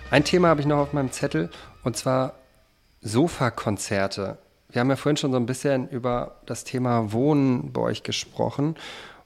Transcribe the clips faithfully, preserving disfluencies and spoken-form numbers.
Ein Thema habe ich noch auf meinem Zettel und zwar Sofakonzerte. Wir haben ja vorhin schon so ein bisschen über das Thema Wohnen bei euch gesprochen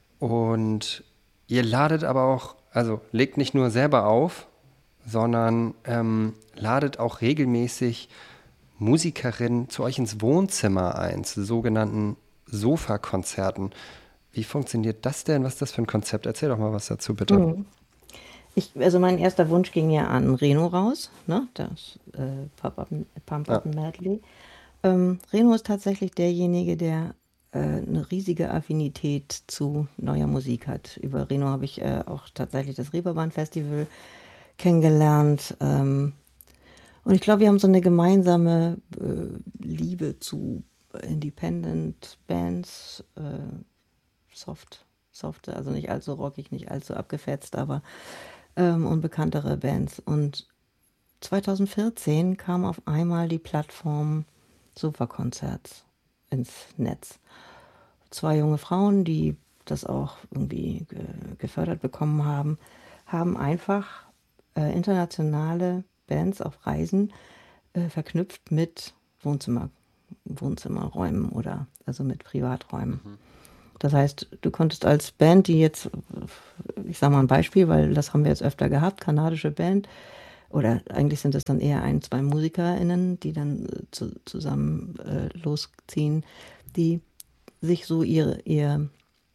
und ihr ladet aber auch, also legt nicht nur selber auf, sondern ähm, ladet auch regelmäßig Musikerinnen zu euch ins Wohnzimmer ein, zu sogenannten Sofakonzerten. Wie funktioniert das denn? Was ist das für ein Konzept? Erzähl doch mal was dazu, bitte. Mhm. Ich, also mein erster Wunsch ging ja an Reno raus, ne? Das äh, Pump Up, Pump Ja. Up Medley. Ähm, Reno ist tatsächlich derjenige, der äh, eine riesige Affinität zu neuer Musik hat. Über Reno habe ich äh, auch tatsächlich das Reeperbahn Festival kennengelernt. Ähm, und ich glaube, wir haben so eine gemeinsame äh, Liebe zu Independent Bands, äh, soft, soft, also nicht allzu rockig, nicht allzu abgefetzt, aber ähm, und bekanntere Bands. Und zwanzig vierzehn kam auf einmal die Plattform Sofa-Konzerts ins Netz. Zwei junge Frauen, die das auch irgendwie ge gefördert bekommen haben, haben einfach äh, internationale Bands auf Reisen äh, verknüpft mit Wohnzimmer, Wohnzimmerräumen oder also mit Privaträumen. Mhm. Das heißt, du konntest als Band, die jetzt, ich sage mal ein Beispiel, weil das haben wir jetzt öfter gehabt, kanadische Band, oder eigentlich sind es dann eher ein, zwei MusikerInnen, die dann äh, zu, zusammen äh, losziehen, die sich so ihre, ihr,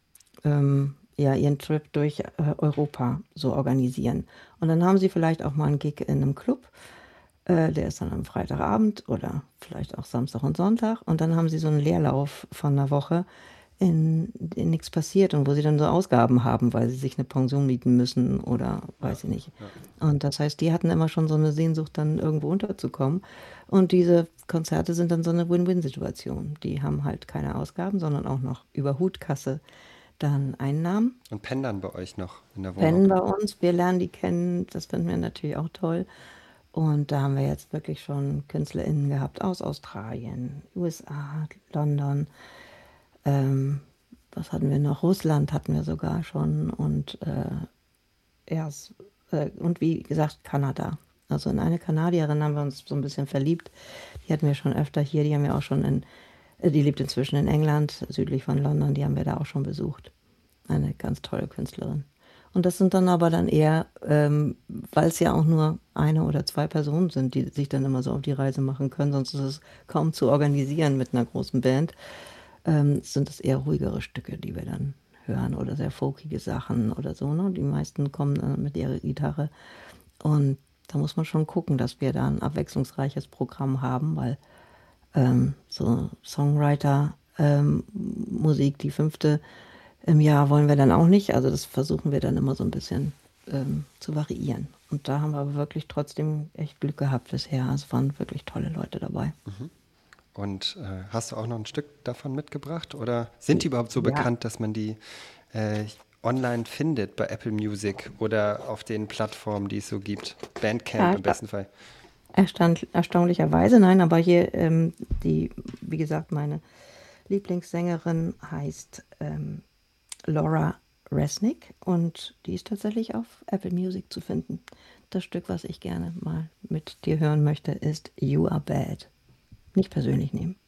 ähm, ja, ihren Trip durch äh, Europa so organisieren. Und dann haben sie vielleicht auch mal einen Gig in einem Club, äh, der ist dann am Freitagabend oder vielleicht auch Samstag und Sonntag. Und dann haben sie so einen Leerlauf von einer Woche, in, in nichts passiert und wo sie dann so Ausgaben haben, weil sie sich eine Pension mieten müssen oder Ja, weiß ich nicht. ja. Und das heißt, die hatten immer schon so eine Sehnsucht, dann irgendwo unterzukommen. Und diese Konzerte sind dann so eine Win-Win-Situation. Die haben halt keine Ausgaben, sondern auch noch über Hutkasse dann Einnahmen. Und pennen dann bei euch noch in der Wohnung. Pennen bei uns, wir lernen die kennen, das finden wir natürlich auch toll. Und da haben wir jetzt wirklich schon KünstlerInnen gehabt aus Australien, U S A, London, ähm, was hatten wir noch? Russland hatten wir sogar schon und äh, ja, s- äh, und wie gesagt, Kanada. Also in eine Kanadierin haben wir uns so ein bisschen verliebt. Die hatten wir schon öfter hier, die haben wir auch schon in, äh, die lebt inzwischen in England, südlich von London, die haben wir da auch schon besucht. Eine ganz tolle Künstlerin. Und das sind dann aber dann eher, ähm, weil es ja auch nur eine oder zwei Personen sind, die sich dann immer so auf die Reise machen können, sonst ist es kaum zu organisieren mit einer großen Band, ähm, sind es eher ruhigere Stücke, die wir dann hören oder sehr folkige Sachen oder so. Ne? Die meisten kommen dann mit ihrer Gitarre und da muss man schon gucken, dass wir da ein abwechslungsreiches Programm haben, weil ähm, so Songwriter, ähm, Musik, die fünfte im Jahr wollen wir dann auch nicht. Also das versuchen wir dann immer so ein bisschen ähm, zu variieren. Und da haben wir aber wirklich trotzdem echt Glück gehabt bisher. Es waren wirklich tolle Leute dabei. Und äh, hast du auch noch ein Stück davon mitgebracht? Oder sind die überhaupt so Ja, bekannt, dass man die äh, online findet bei Apple Music oder auf den Plattformen, die es so gibt? ja, Bandcamp im ersta besten Fall. erstand erstaunlicherweise, nein, aber hier ähm, die, wie gesagt, meine Lieblingssängerin heißt ähm, Laura Resnick und die ist tatsächlich auf Apple Music zu finden. Das Stück, was ich gerne mal mit dir hören möchte, ist You Are Bad. Nicht persönlich nehmen.